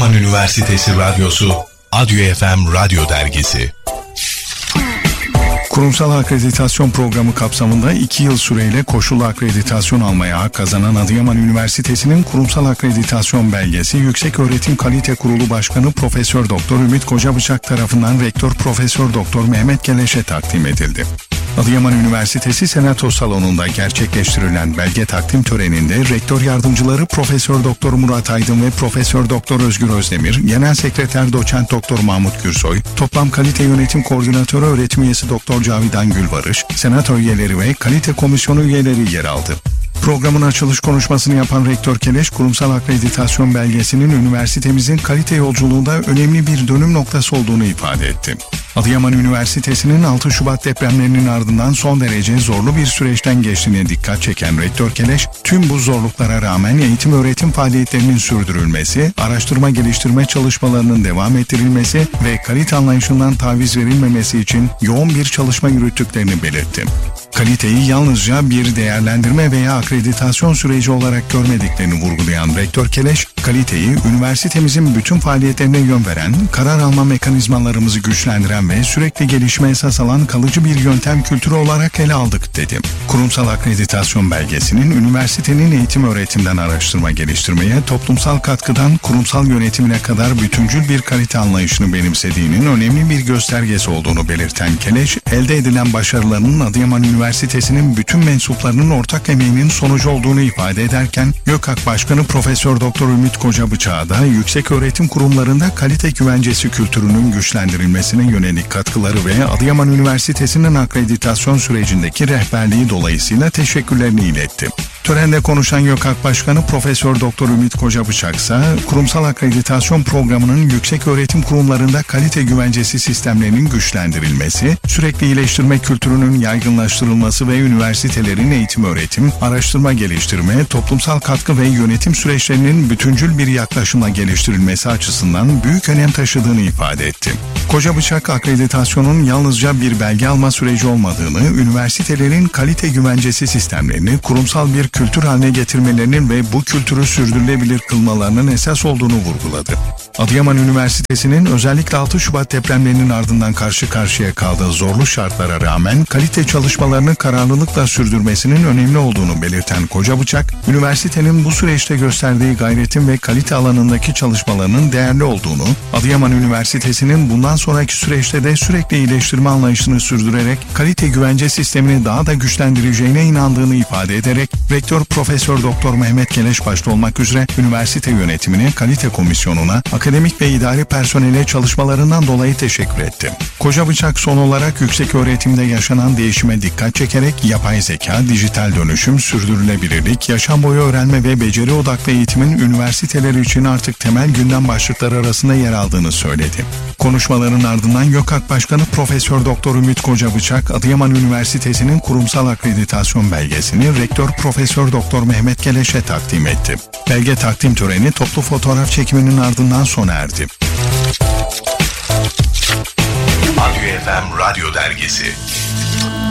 Adıyaman Üniversitesi Radyosu, Adyo FM Radyo Dergisi. Kurumsal akreditasyon programı kapsamında 2 yıl süreyle koşullu akreditasyon almaya hak kazanan Adıyaman Üniversitesi'nin kurumsal akreditasyon belgesi Yükseköğretim Kalite Kurulu Başkanı Profesör Doktor Ümit Kocabıçak tarafından Rektör Profesör Doktor Mehmet Keleş'e takdim edildi. Adıyaman Üniversitesi Senato Salonu'nda gerçekleştirilen belge takdim töreninde Rektör Yardımcıları Profesör Doktor Murat Aydın ve Profesör Doktor Özgür Özdemir, Genel Sekreter Doçent Doktor Mahmut Gürsoy, Toplam Kalite Yönetim Koordinatörü Öğretim Üyesi Doktor Cavidan Gülbarış, Senato üyeleri ve Kalite Komisyonu üyeleri yer aldı. Programın açılış konuşmasını yapan Rektör Keleş, kurumsal akreditasyon belgesinin üniversitemizin kalite yolculuğunda önemli bir dönüm noktası olduğunu ifade etti. Adıyaman Üniversitesi'nin 6 Şubat depremlerinin ardından son derece zorlu bir süreçten geçtiğine dikkat çeken Rektör Keleş, tüm bu zorluklara rağmen eğitim öğretim faaliyetlerinin sürdürülmesi, araştırma geliştirme çalışmalarının devam ettirilmesi ve kalite anlayışından taviz verilmemesi için yoğun bir çalışma yürüttüklerini belirtti. Kaliteyi yalnızca bir değerlendirme veya akreditasyon süreci olarak görmediklerini vurgulayan Rektör Keleş, kaliteyi üniversitemizin bütün faaliyetlerine yön veren, karar alma mekanizmalarımızı güçlendiren ve sürekli gelişme esas alan kalıcı bir yöntem kültürü olarak ele aldık dedi. Kurumsal akreditasyon belgesinin üniversitenin eğitim öğretimden araştırma geliştirmeye, toplumsal katkıdan kurumsal yönetimine kadar bütüncül bir kalite anlayışını benimsediğinin önemli bir göstergesi olduğunu belirten Keleş, elde edilen başarılarının Adıyaman Üniversitesi'nin bütün mensuplarının ortak emeğinin sonucu olduğunu ifade ederken, YÖKAK Başkanı Profesör Doktor Ümit Kocabıçak'a da yüksek öğretim kurumlarında kalite güvencesi kültürünün güçlendirilmesine yönelik katkıları ve Adıyaman Üniversitesi'nin akreditasyon sürecindeki rehberliği dolayısıyla teşekkürlerini iletti. Törende konuşan YÖKAK Başkanı Profesör Doktor Ümit Kocabıçak ise kurumsal akreditasyon programının yüksek öğretim kurumlarında kalite güvencesi sistemlerinin güçlendirilmesi, sürekli iyileştirme kültürünün yaygınlaştırılması ve üniversitelerin eğitim öğretim, araştırma geliştirme, toplumsal katkı ve yönetim süreçlerinin bütüncül bir yaklaşımla geliştirilmesi açısından büyük önem taşıdığını ifade etti. Kocabıçak, akreditasyonun yalnızca bir belge alma süreci olmadığını, üniversitelerin kalite güvencesi sistemlerini kurumsal bir kültür haline getirmelerinin ve bu kültürü sürdürülebilir kılmalarının esas olduğunu vurguladı. Adıyaman Üniversitesi'nin özellikle 6 Şubat depremlerinin ardından karşı karşıya kaldığı zorlu şartlara rağmen kalite çalışmalarını kararlılıkla sürdürmesinin önemli olduğunu belirten Kocabıçak, üniversitenin bu süreçte gösterdiği gayretin ve kalite alanındaki çalışmalarının değerli olduğunu, Adıyaman Üniversitesi'nin bundan sonraki süreçte de sürekli iyileştirme anlayışını sürdürerek kalite güvence sistemini daha da güçlendireceğine inandığını ifade ederek, Rektör Profesör Doktor Mehmet Keleş başta olmak üzere üniversite yönetimine, kalite komisyonuna, akademik ve idari personele çalışmalarından dolayı teşekkür etti. Kocabıçak son olarak yüksek öğretimde yaşanan değişime dikkat çekerek yapay zeka, dijital dönüşüm, sürdürülebilirlik, yaşam boyu öğrenme ve beceri odaklı eğitimin üniversiteler için artık temel gündem başlıkları arasında yer aldığını söyledi. Konuşmaların ardından YÖKAK Başkanı Profesör Doktor Ümit Kocabıçak, Adıyaman Üniversitesi'nin kurumsal akreditasyon belgesini Rektör Profesör Doktor Mehmet Keleş'e takdim etti. Belge takdim töreni toplu fotoğraf çekiminin ardından sona erdi. Adyo FM Radyo Dergisi.